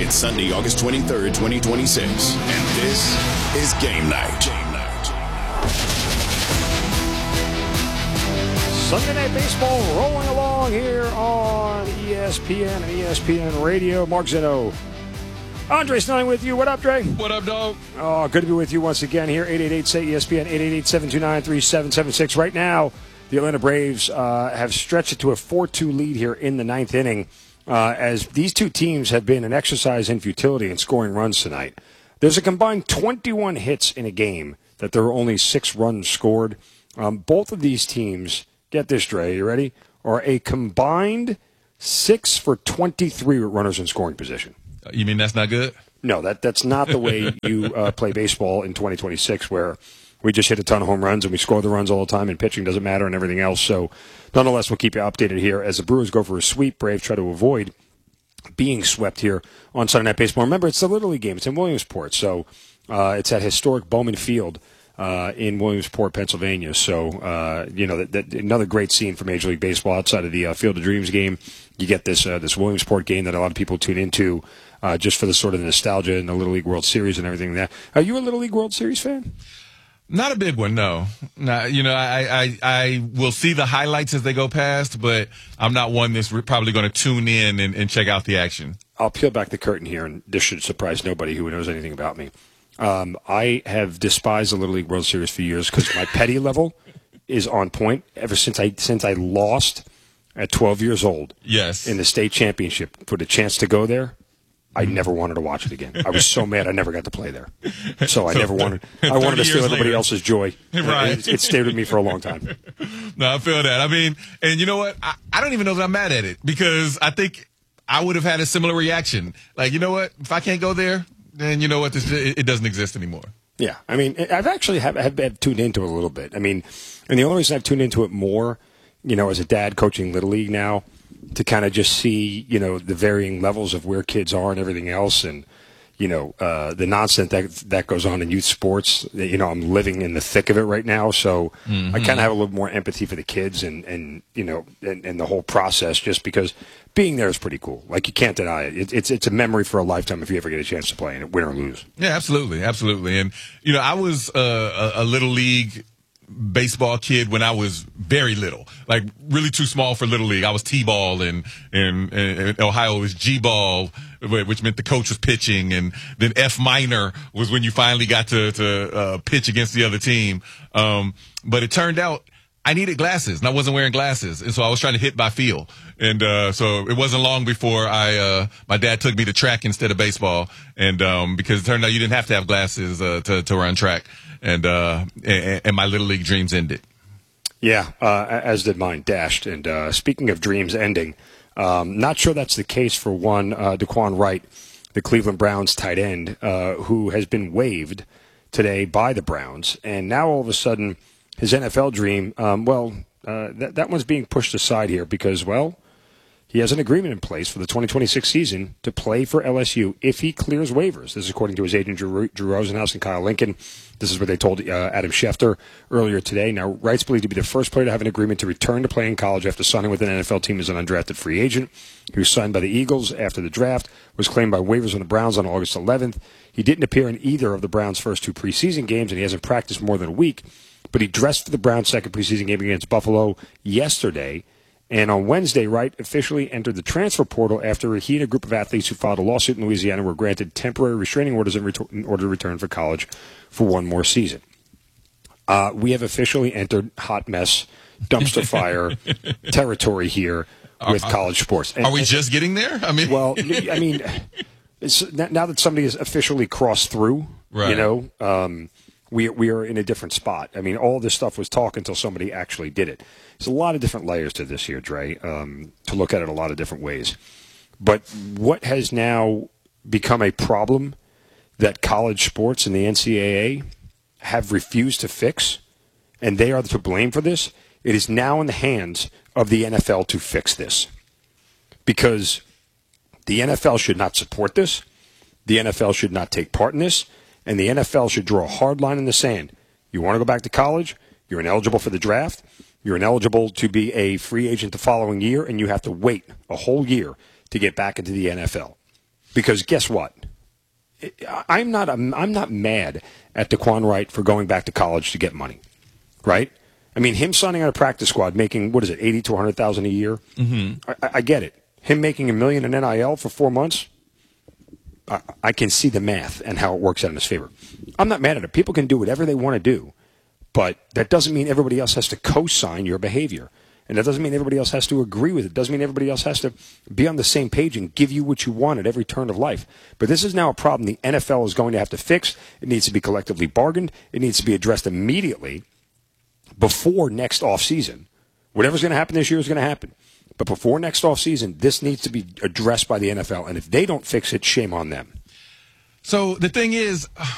It's Sunday, August 23rd, 2026, and this is Game Night. Sunday Night Baseball rolling along here on ESPN and ESPN Radio. Mark Zinno, Andre Snelling with you. What up, Dre? What up, dog? Oh, good to be with you once again here. 888-SAY-ESPN, 888-729-3776. Right now, the Atlanta Braves have stretched it to a 4-2 lead here in the ninth inning. As these two teams have been an exercise in futility in scoring runs tonight. There's a combined 21 hits in a game that there are only 6 runs scored. Both of these teams, get this, Dre, you ready, are a combined 6 for 23 with runners in scoring position. You mean that's not good? No, that's not the way you play baseball in 2026, where we just hit a ton of home runs and we score the runs all the time and pitching doesn't matter and everything else. So nonetheless, we'll keep you updated here as the Brewers go for a sweep. Braves try to avoid being swept here on Sunday Night Baseball. Remember, it's the Little League game. It's in Williamsport. So it's at historic Bowman Field in Williamsport, Pennsylvania. So, that another great scene for Major League Baseball outside of the Field of Dreams game. You get this Williamsport game that a lot of people tune into just for the sort of nostalgia in the Little League World Series and everything like that. Are you a Little League World Series fan? Not a big one, no. I will see the highlights as they go past, but I'm not one that's probably going to tune in and check out the action. I'll peel back the curtain here, and this should surprise nobody who knows anything about me. I have despised the Little League World Series for years because my petty level is on point ever since I lost at 12 years old. Yes. In the state championship for the chance to go there. I never wanted to watch it again. I was so mad I never got to play there. So I never wanted. I wanted to steal everybody else's joy. Right. It stayed with me for a long time. No, I feel that. I mean, and you know what? I don't even know that I'm mad at it because I think I would have had a similar reaction. Like, you know what? If I can't go there, then you know what? It doesn't exist anymore. Yeah. I mean, I've actually have tuned into it a little bit. I mean, and the only reason I've tuned into it more, as a dad coaching Little League now, to kind of just see, the varying levels of where kids are and everything else and, the nonsense that goes on in youth sports. I'm living in the thick of it right now, so I kind of have a little more empathy for the kids and the whole process just because being there is pretty cool. Like, you can't deny it. It's a memory for a lifetime if you ever get a chance to play in it, win or lose. Yeah, absolutely. Absolutely. And, I was a Little League baseball kid when I was very little, like really too small for Little League. I was T-ball and Ohio was G-ball, which meant the coach was pitching, and then F minor was when you finally got to pitch against the other team. But it turned out I needed glasses and I wasn't wearing glasses. And so I was trying to hit by feel. And so it wasn't long before my dad took me to track instead of baseball. And because it turned out you didn't have to have glasses to run track. And my Little League dreams ended. Yeah, as did mine, dashed. And speaking of dreams ending, not sure that's the case for one Daquan Wright, the Cleveland Browns tight end, who has been waived today by the Browns. And now all of a sudden his NFL dream, that one's being pushed aside here because, he has an agreement in place for the 2026 season to play for LSU if he clears waivers. This is according to his agent, Drew Rosenhaus and Kyle Lincoln. This is what they told Adam Schefter earlier today. Now, Wright's believed to be the first player to have an agreement to return to play in college after signing with an NFL team as an undrafted free agent. He was signed by the Eagles after the draft, was claimed by waivers on the Browns on August 11th. He didn't appear in either of the Browns' first 2 preseason games, and he hasn't practiced more than a week. But he dressed for the Browns' second preseason game against Buffalo yesterday. And on Wednesday, Wright officially entered the transfer portal after he and a group of athletes who filed a lawsuit in Louisiana were granted temporary restraining orders in order to return for college for one more season. We have officially entered hot mess, dumpster fire territory here with college sports. Are we just getting there? Now that somebody has officially crossed through, right. We are in a different spot. I mean, all this stuff was talk until somebody actually did it. There's a lot of different layers to this here, Dre, to look at it a lot of different ways. But what has now become a problem that college sports and the NCAA have refused to fix, and they are to blame for this, it is now in the hands of the NFL to fix this. Because the NFL should not support this, the NFL should not take part in this, and the NFL should draw a hard line in the sand. You want to go back to college? You're ineligible for the draft. You're ineligible to be a free agent the following year, and you have to wait a whole year to get back into the NFL. Because guess what? I'm not mad at Daquan Wright for going back to college to get money, right? I mean, him signing on a practice squad, making what is it, $80,000 to $100,000 a year? Mm-hmm. I get it. Him making $1 million in NIL for 4 months, I can see the math and how it works out in his favor. I'm not mad at it. People can do whatever they want to do, but that doesn't mean everybody else has to co-sign your behavior. And that doesn't mean everybody else has to agree with it. It doesn't mean everybody else has to be on the same page and give you what you want at every turn of life. But this is now a problem the NFL is going to have to fix. It needs to be collectively bargained. It needs to be addressed immediately before next offseason. Whatever's going to happen this year is going to happen. But before next offseason, this needs to be addressed by the NFL. And if they don't fix it, shame on them. So the thing is,